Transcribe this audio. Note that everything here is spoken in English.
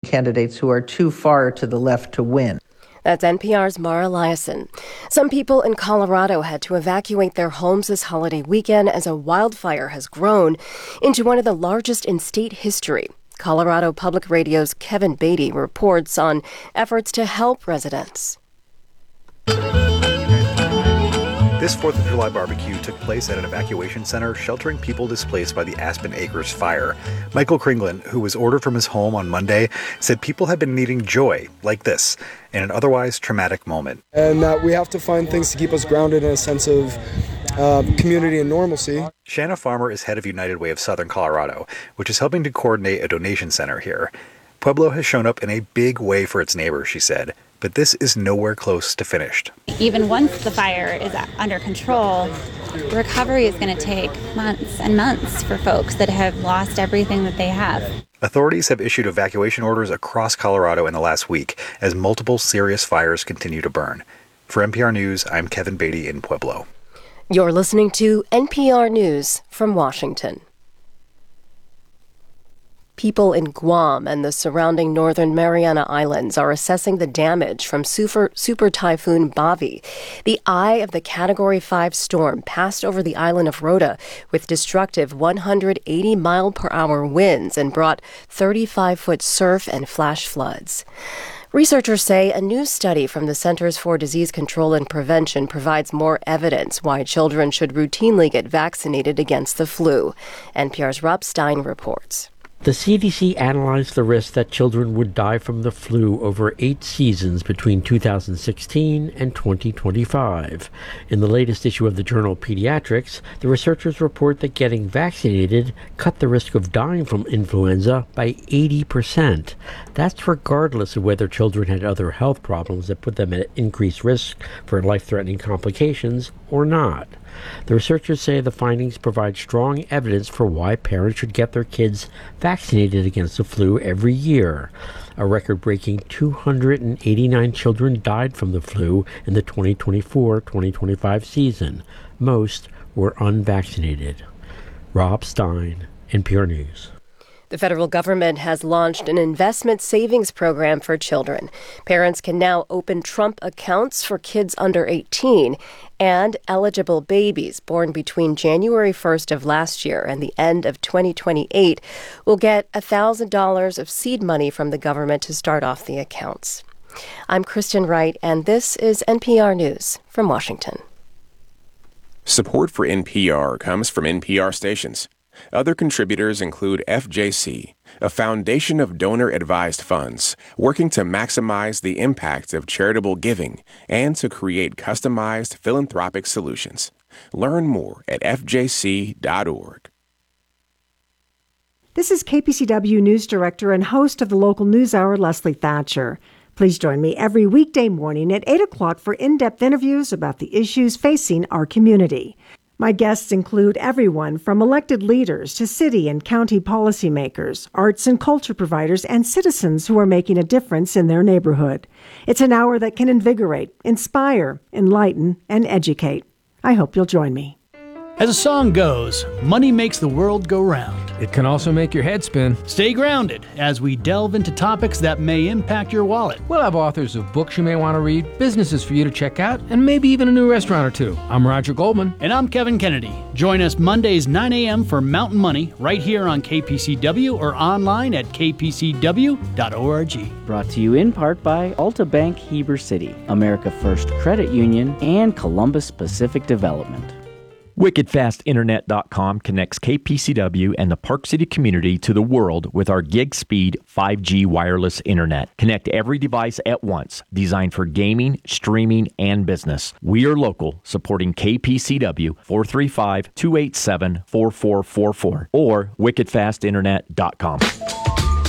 candidates who are too far to the left to win. That's NPR's Mara Liasson. Some people in Colorado had to evacuate their homes this holiday weekend as a wildfire has grown into one of the largest in state history. Colorado Public Radio's Kevin Beatty reports on efforts to help residents. This 4th of July barbecue took place at an evacuation center sheltering people displaced by the Aspen Acres fire. Michael Kringlin, who was ordered from his home on Monday, said people have been needing joy like this in an otherwise traumatic moment. And that we have to find things to keep us grounded in a sense of community and normalcy. Shanna Farmer is head of United Way of Southern Colorado, which is helping to coordinate a donation center here. Pueblo has shown up in a big way for its neighbors, she said, but this is nowhere close to finished. Even once the fire is under control, recovery is going to take months and months for folks that have lost everything that they have. Authorities have issued evacuation orders across Colorado in the last week as multiple serious fires continue to burn. For NPR News, I'm Kevin Beatty in Pueblo. You're listening to NPR News from Washington. People in Guam and the surrounding northern Mariana Islands are assessing the damage from super typhoon Bavi. The eye of the Category 5 storm passed over the island of Rota with destructive 180-mile-per-hour winds and brought 35-foot surf and flash floods. Researchers say a new study from the Centers for Disease Control and Prevention provides more evidence why children should routinely get vaccinated against the flu. NPR's Rob Stein reports. The CDC analyzed the risk that children would die from the flu over 8 seasons between 2016 and 2025. In the latest issue of the journal Pediatrics, the researchers report that getting vaccinated cut the risk of dying from influenza by 80%. That's regardless of whether children had other health problems that put them at increased risk for life-threatening complications or not. The researchers say the findings provide strong evidence for why parents should get their kids vaccinated against the flu every year. A record-breaking 289 children died from the flu in the 2024-2025 season. Most were unvaccinated. Rob Stein, NPR News. The federal government has launched an investment savings program for children. Parents can now open Trump accounts for kids under 18, and eligible babies born between January 1st of last year and the end of 2028 will get $1,000 of seed money from the government to start off the accounts. I'm Kristen Wright, and this is NPR News from Washington. Support for NPR comes from NPR stations. Other contributors include FJC, a foundation of donor-advised funds working to maximize the impact of charitable giving and to create customized philanthropic solutions. Learn more at fjc.org. This is KPCW News Director and host of the local news hour, Leslie Thatcher. Please join me every weekday morning at 8 o'clock for in-depth interviews about the issues facing our community. My guests include everyone from elected leaders to city and county policymakers, arts and culture providers, and citizens who are making a difference in their neighborhood. It's an hour that can invigorate, inspire, enlighten, and educate. I hope you'll join me. As the song goes, money makes the world go round. It can also make your head spin. Stay grounded as we delve into topics that may impact your wallet. We'll have authors of books you may want to read, businesses for you to check out, and maybe even a new restaurant or two. I'm Roger Goldman. And I'm Kevin Kennedy. Join us Mondays 9 a.m. for Mountain Money right here on KPCW or online at kpcw.org. Brought to you in part by Alta Bank Heber City, America First Credit Union, and Columbus Pacific Development. WickedFastInternet.com connects KPCW and the Park City community to the world with our gig speed 5G wireless internet. Connect every device at once, designed for gaming, streaming, and business. We are local, supporting KPCW 435-287-4444 or WickedFastInternet.com.